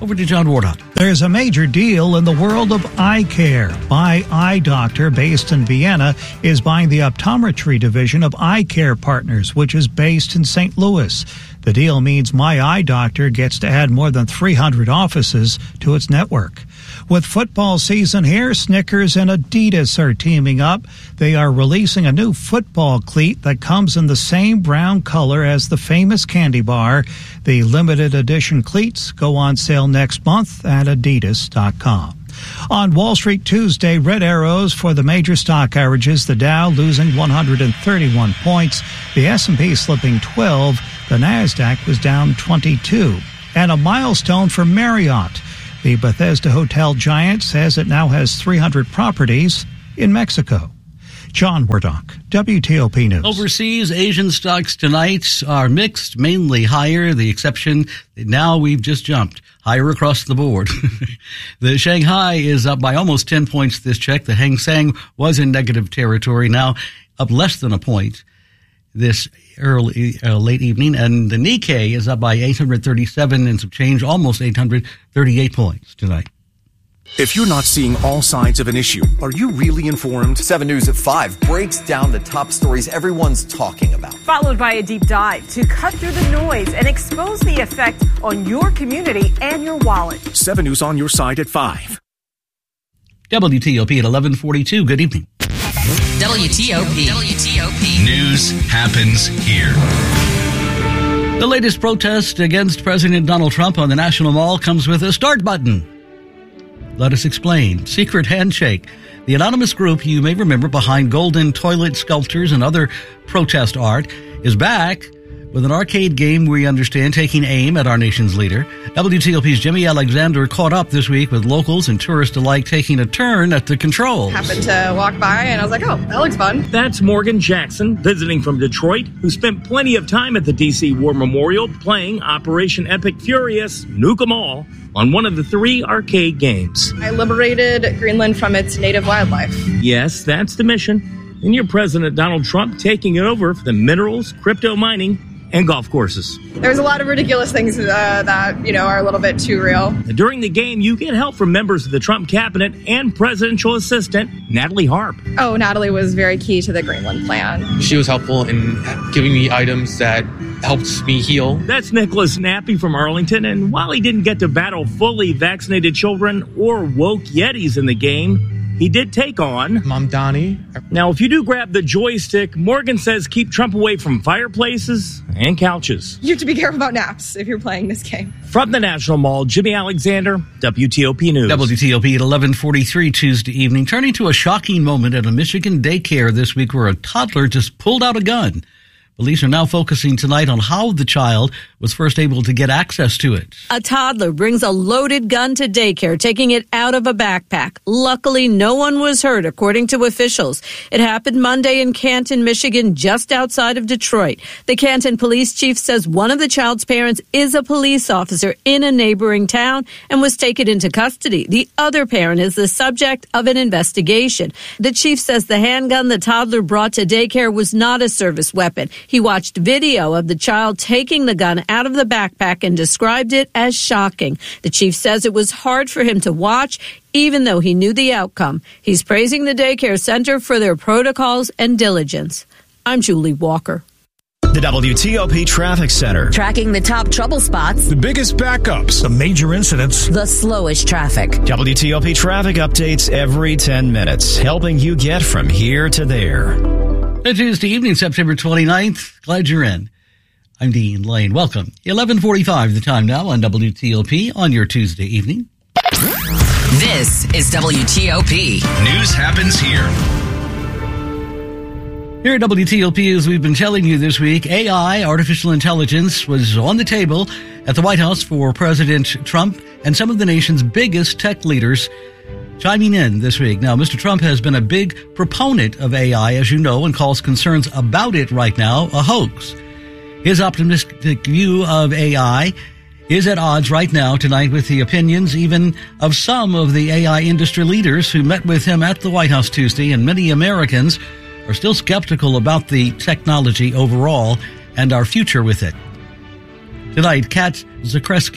Over to John Wardock. There's a major deal in the world of eye care. My Eye Doctor, based in Vienna, is buying the optometry division of Eye Care Partners, which is based in Saint Louis. The deal means My Eye Doctor gets to add more than three hundred offices to its network. With football season here, Snickers and Adidas are teaming up. They are releasing a new football cleat that comes in the same brown color as the famous candy bar. The limited edition cleats go on sale next month at adidas dot com. On Wall Street Tuesday, red arrows for the major stock averages. The Dow losing one hundred thirty-one points, the S and P slipping twelve, the Nasdaq was down twenty-two. And a milestone for Marriott. The Bethesda hotel giant says it now has three hundred properties in Mexico. John Wardock, W T O P News. Overseas, Asian stocks tonight are mixed, mainly higher. The exception, now we've just jumped higher across the board. The Shanghai is up by almost ten points this check. The Hang Seng was in negative territory, now up less than a point this early, uh, late evening. And the Nikkei is up by eight hundred thirty-seven and some change, almost eight hundred thirty-eight points tonight. If you're not seeing all sides of an issue, are you really informed? seven News at five breaks down the top stories everyone's talking about. Followed by a deep dive to cut through the noise and expose the effect on your community and your wallet. seven News on your side at five. W T O P at eleven forty-two. Good evening. W T O P. W T O P. News happens here. The latest protest against President Donald Trump on the National Mall comes with a start button. Let us explain. Secret Handshake. The anonymous group you may remember behind golden toilet sculptures and other protest art is back with an arcade game we understand taking aim at our nation's leader. W T O P's Jimmy Alexander caught up this week with locals and tourists alike taking a turn at the controls. Happened to walk by and I was like, oh, that looks fun. That's Morgan Jackson, visiting from Detroit, who spent plenty of time at the D C War Memorial playing Operation Epic Furious, Nuke 'em All, on one of the three arcade games. I liberated Greenland from its native wildlife. Yes, that's the mission. And your President Donald Trump taking it over for the minerals, crypto mining, and golf courses. There's a lot of ridiculous things uh, that, you know, are a little bit too real. During the game, you get help from members of the Trump cabinet and presidential assistant, Natalie Harp. Oh, Natalie was very key to the Greenland plan. She was helpful in giving me items that helped me heal. That's Nicholas Nappy from Arlington, and while he didn't get to battle fully vaccinated children or woke Yetis in the game, he did take on Mom Donnie. Now, if you do grab the joystick, Morgan says keep Trump away from fireplaces and couches. You have to be careful about naps if you're playing this game. From the National Mall, Jimmy Alexander, W T O P News. W T O P at eleven forty-three Tuesday evening. Turning to a shocking moment at a Michigan daycare this week where a toddler just pulled out a gun. Police are now focusing tonight on how the child was first able to get access to it. A toddler brings a loaded gun to daycare, taking it out of a backpack. Luckily, no one was hurt, according to officials. It happened Monday in Canton, Michigan, just outside of Detroit. The Canton police chief says one of the child's parents is a police officer in a neighboring town and was taken into custody. The other parent is the subject of an investigation. The chief says the handgun the toddler brought to daycare was not a service weapon. He watched video of the child taking the gun out of the backpack and described it as shocking. The chief says it was hard for him to watch, even though he knew the outcome. He's praising the daycare center for their protocols and diligence. I'm Julie Walker. The W T O P Traffic Center. Tracking the top trouble spots, The biggest backups. The major incidents. the slowest traffic. W T O P traffic updates every ten minutes, helping you get from here to there. It's Tuesday evening, September twenty-ninth. Glad you're in. I'm Dean Lane. Welcome. eleven forty-five the time now on W T O P on your Tuesday evening. This is W T O P. News happens here. Here at W T O P, as we've been telling you this week, A I, artificial intelligence, was on the table at the White House for President Trump and some of the nation's biggest tech leaders chiming in this week. Now, Mister Trump has been a big proponent of A I, as you know, and calls concerns about it right now a hoax. His optimistic view of A I is at odds right now tonight with the opinions even of some of the A I industry leaders who met with him at the White House Tuesday, and many Americans are still skeptical about the technology overall and our future with it. Tonight, Kat Zakrzewski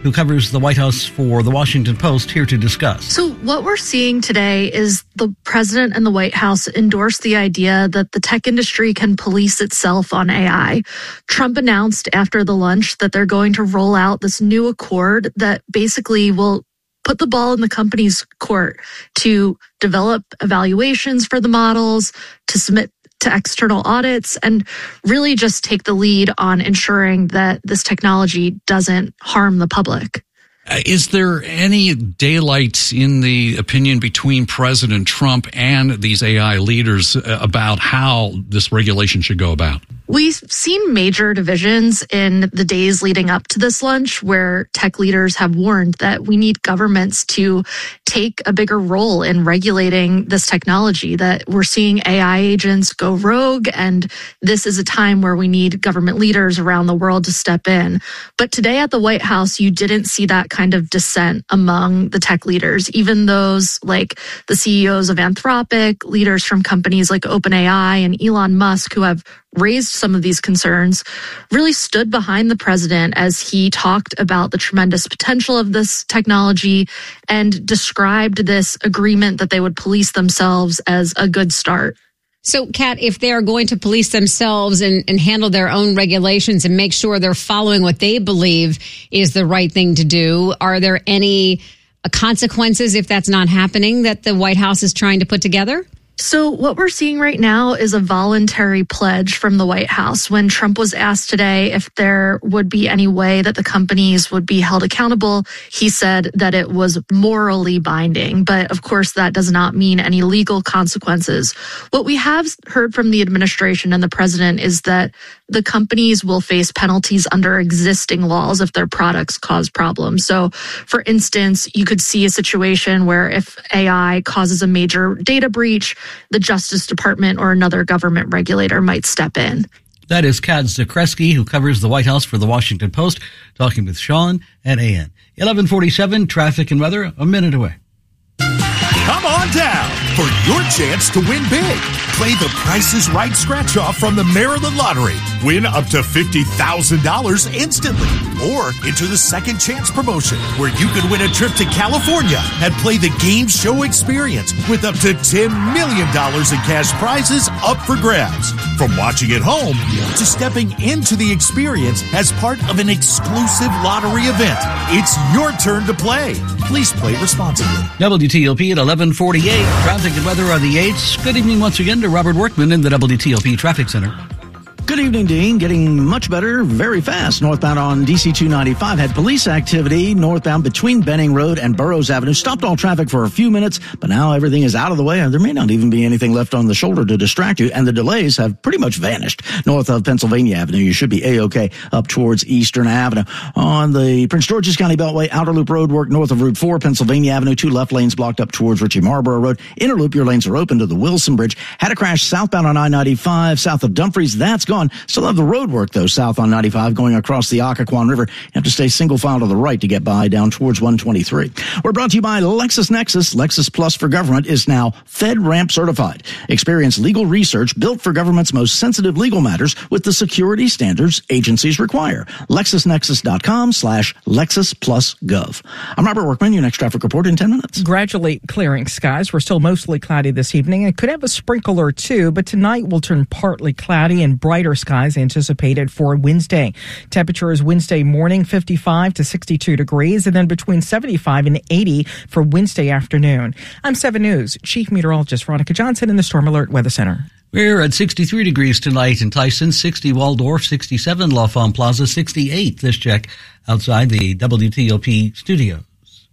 who covers the White House for the Washington Post, here to discuss. So what we're seeing today is the president and the White House endorse the idea that the tech industry can police itself on A I. Trump announced after the lunch that they're going to roll out this new accord that basically will put the ball in the company's court to develop evaluations for the models, to submit to external audits, and really just take the lead on ensuring that this technology doesn't harm the public. Uh, is there any daylight in the opinion between President Trump and these A I leaders uh, about how this regulation should go about? We've seen major divisions in the days leading up to this lunch where tech leaders have warned that we need governments to take a bigger role in regulating this technology, that we're seeing A I agents go rogue, and this is a time where we need government leaders around the world to step in. But today at the White House, you didn't see that kind of dissent among the tech leaders, even those like the C E Os of Anthropic, leaders from companies like OpenAI and Elon Musk, who have raised some of these concerns, really stood behind the president as he talked about the tremendous potential of this technology and described this agreement that they would police themselves as a good start. So, Kat, if they're going to police themselves and, and handle their own regulations and make sure they're following what they believe is the right thing to do, are there any consequences if that's not happening that the White House is trying to put together? So what we're seeing right now is a voluntary pledge from the White House. When Trump was asked today if there would be any way that the companies would be held accountable, he said that it was morally binding. But of course, that does not mean any legal consequences. What we have heard from the administration and the president is that the companies will face penalties under existing laws if their products cause problems. So, for instance, you could see a situation where if A I causes a major data breach, the Justice Department or another government regulator might step in. That is Kat Zakreski, who covers the White House for the Washington Post, talking with Sean at A N. eleven forty-seven, traffic and weather, a minute away. Come on down for your chance to win big. Play the Price is Right scratch-off from the Maryland Lottery. Win up to fifty thousand dollars instantly. Or enter the Second Chance promotion, where you could win a trip to California and play the game show experience with up to ten million dollars in cash prizes up for grabs. From watching at home to stepping into the experience as part of an exclusive lottery event. It's your turn to play. Please play responsibly. W T O P at eleven forty-eight. Traffic and weather on the eights. Good evening once again to Robert Workman in the W T O P Traffic Center. Good evening, Dean. Getting much better very fast. Northbound on D C two ninety-five had police activity northbound between Benning Road and Burroughs Avenue. Stopped all traffic for a few minutes, but now everything is out of the way. There may not even be anything left on the shoulder to distract you, and the delays have pretty much vanished. North of Pennsylvania Avenue, you should be A-OK up towards Eastern Avenue. On the Prince George's County Beltway, Outer Loop Road work north of Route four, Pennsylvania Avenue. Two left lanes blocked up towards Ritchie Marlborough Road. Inner Loop, your lanes are open to the Wilson Bridge. Had a crash southbound on I ninety-five, south of Dumfries. That's gone. Still have the road work, though, south on ninety-five going across the Occoquan River. You have to stay single file to the right to get by down towards one twenty-three. We're brought to you by LexisNexis. Lexis Plus for Government is now FedRAMP certified. Experience legal research built for government's most sensitive legal matters with the security standards agencies require. LexisNexis.com slash Lexis Plus Gov. I'm Robert Workman. Your next traffic report in ten minutes. Gradually clearing skies. We're still mostly cloudy this evening and could have a sprinkle or two, but tonight will turn partly cloudy and brighter skies anticipated for Wednesday. Temperatures Wednesday morning fifty-five to sixty-two degrees, and then between seventy-five and eighty for Wednesday afternoon. I'm seven News Chief Meteorologist Veronica Johnson in the Storm Alert Weather Center. We're at sixty-three degrees tonight in Tyson, sixty Waldorf, sixty-seven L'Enfant Plaza, sixty-eight this check outside the W T O P studios.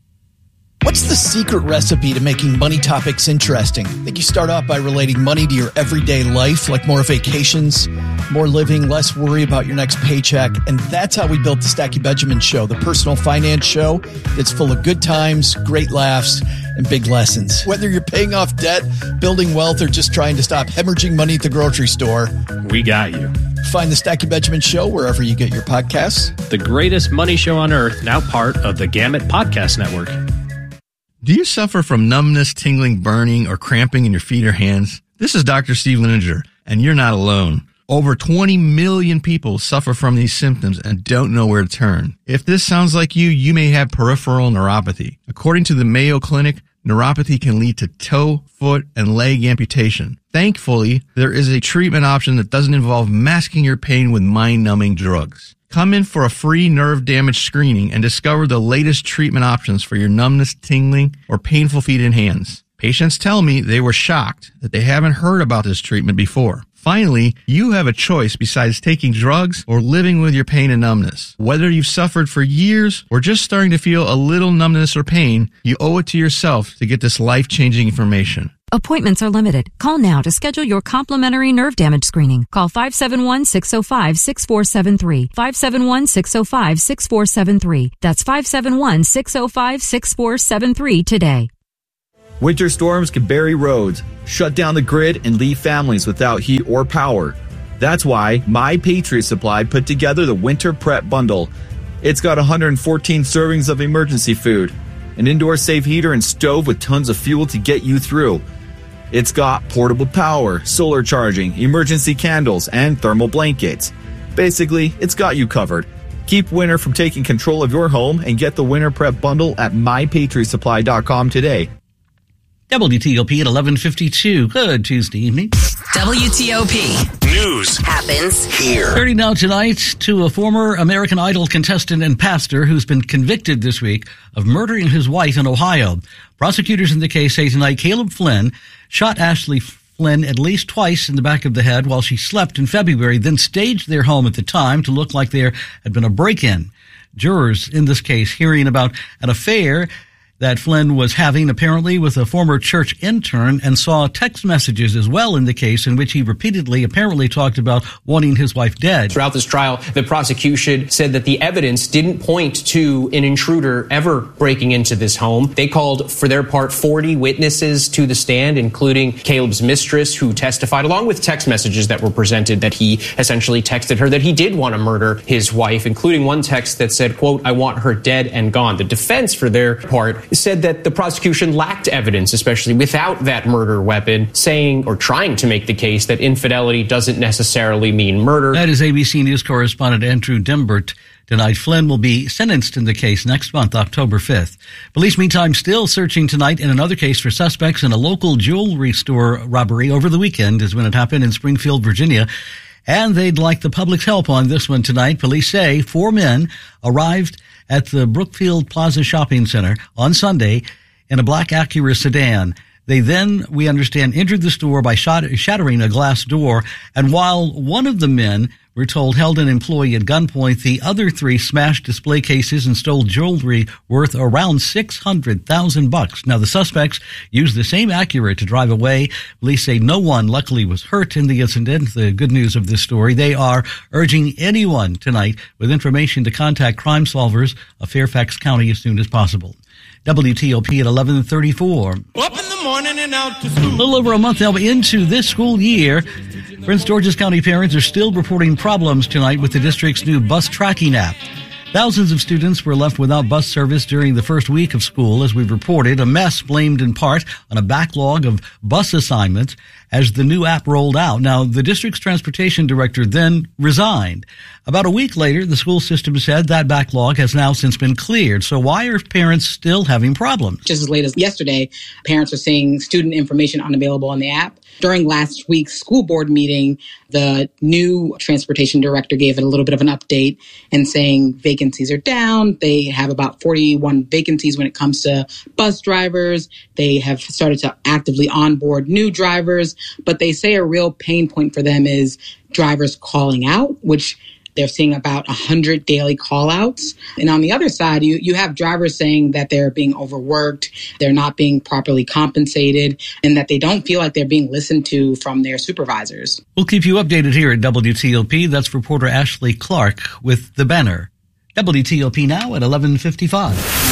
What's the secret recipe to making money topics interesting? I think you start off by relating money to your everyday life, like more vacations, more living, less worry about your next paycheck. And that's how we built the Stacky Benjamin Show, the personal finance show that's full of good times, great laughs, and big lessons. Whether you're paying off debt, building wealth, or just trying to stop hemorrhaging money at the grocery store, we got you. Find the Stacky Benjamin Show wherever you get your podcasts. The greatest money show on earth, now part of the Gamut Podcast Network. Do you suffer from numbness, tingling, burning, or cramping in your feet or hands? This is Doctor Steve Lininger, and you're not alone. Over twenty million people suffer from these symptoms and don't know where to turn. If this sounds like you, you may have peripheral neuropathy. According to the Mayo Clinic, neuropathy can lead to toe, foot, and leg amputation. Thankfully, there is a treatment option that doesn't involve masking your pain with mind-numbing drugs. Come in for a free nerve damage screening and discover the latest treatment options for your numbness, tingling, or painful feet and hands. Patients tell me they were shocked that they haven't heard about this treatment before. Finally, you have a choice besides taking drugs or living with your pain and numbness. Whether you've suffered for years or just starting to feel a little numbness or pain, you owe it to yourself to get this life-changing information. Appointments are limited. Call now to schedule your complimentary nerve damage screening. Call five seven one, six oh five, six four seven three. five seven one, six oh five, six four seven three. That's five seven one, six oh five, six four seven three today. Winter storms can bury roads, shut down the grid, and leave families without heat or power. That's why My Patriot Supply put together the Winter Prep Bundle. It's got one hundred fourteen servings of emergency food, an indoor safe heater and stove with tons of fuel to get you through. It's got portable power, solar charging, emergency candles, and thermal blankets. Basically, it's got you covered. Keep winter from taking control of your home and get the Winter Prep Bundle at my patriot supply dot com today. W T O P at eleven fifty-two. Good Tuesday evening. W T O P News happens here. Turning now tonight to a former American Idol contestant and pastor who's been convicted this week of murdering his wife in Ohio. Prosecutors in the case say tonight Caleb Flynn shot Ashley Flynn at least twice in the back of the head while she slept in February, then staged their home at the time to look like there had been a break-in. Jurors in this case hearing about an affair that Flynn was having apparently with a former church intern and saw text messages as well in the case in which he repeatedly apparently talked about wanting his wife dead. Throughout this trial, the prosecution said that the evidence didn't point to an intruder ever breaking into this home. They called, for their part, forty witnesses to the stand, including Caleb's mistress, who testified, along with text messages that were presented that he essentially texted her that he did want to murder his wife, including one text that said, quote, "I want her dead and gone." The defense, for their part, said that the prosecution lacked evidence, especially without that murder weapon, saying or trying to make the case that infidelity doesn't necessarily mean murder. That is A B C News correspondent Andrew Dembert. Tonight, Flynn will be sentenced in the case next month, October fifth. Police, meantime, still searching tonight in another case for suspects in a local jewelry store robbery over the weekend is when it happened in Springfield, Virginia. And they'd like the public's help on this one tonight. Police say four men arrived at the Brookfield Plaza Shopping Center on Sunday in a black Acura sedan. They then, we understand, entered the store by shattering a glass door. And while one of the men, we're told, held an employee at gunpoint, the other three smashed display cases and stole jewelry worth around six hundred thousand bucks. Now, the suspects used the same Acura to drive away. Police say no one, luckily, was hurt in the incident. The good news of this story, they are urging anyone tonight with information to contact Crime Solvers of Fairfax County as soon as possible. W T O P at eleven thirty-four. Up in the morning and out to school. A little over a month now into this school year, Prince George's County parents are still reporting problems tonight with the district's new bus tracking app. Thousands of students were left without bus service during the first week of school, as we've reported, a mess blamed in part on a backlog of bus assignments as the new app rolled out. Now, the district's transportation director then resigned. About a week later, the school system said that backlog has now since been cleared. So why are parents still having problems? Just as late as yesterday, parents are seeing student information unavailable on the app. During last week's school board meeting, the new transportation director gave it a little bit of an update and saying vacancies are down. They have about forty-one vacancies when it comes to bus drivers. They have started to actively onboard new drivers, but they say a real pain point for them is drivers calling out, which they're seeing about one hundred daily call-outs. And on the other side, you, you have drivers saying that they're being overworked, they're not being properly compensated, and that they don't feel like they're being listened to from their supervisors. We'll keep you updated here at W T O P. That's reporter Ashley Clark with The Banner. W T O P now at eleven fifty-five.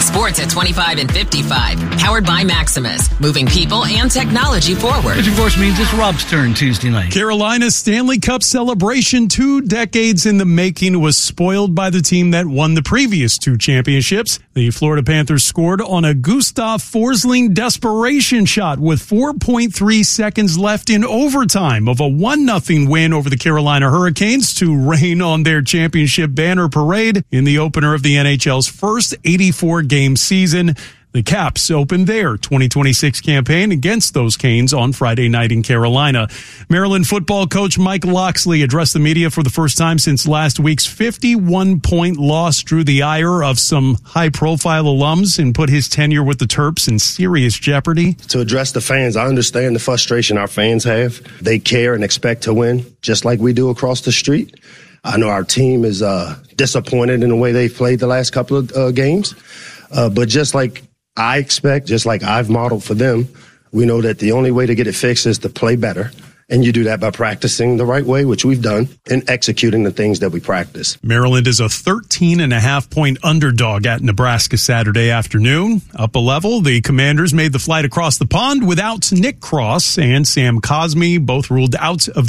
Sports at twenty-five and fifty-five. Powered by Maximus. Moving people and technology forward. Which, of course, means it's Rob's turn Tuesday night. Carolina's Stanley Cup celebration, two decades in the making, was spoiled by the team that won the previous two championships. The Florida Panthers scored on a Gustav Forsling desperation shot with four point three seconds left in overtime of a one nothing win over the Carolina Hurricanes to rain on their championship banner parade in the opener of the N H L's first eighty-four game season. The Caps opened their twenty twenty-six campaign against those Canes on Friday night in Carolina. Maryland football coach Mike Locksley addressed the media for the first time since last week's fifty-one point loss drew the ire of some high-profile alums and put his tenure with the Terps in serious jeopardy. To address the fans, I understand the frustration our fans have. They care and expect to win, just like we do across the street. I know our team is uh, disappointed in the way they've played the last couple of uh, games, uh, but just like I expect, just like I've modeled for them, we know that the only way to get it fixed is to play better. And you do that by practicing the right way, which we've done, and executing the things that we practice. Maryland is a thirteen and a half point underdog at Nebraska Saturday afternoon. Up a level, the Commanders made the flight across the pond without Nick Cross and Sam Cosmi, both ruled out of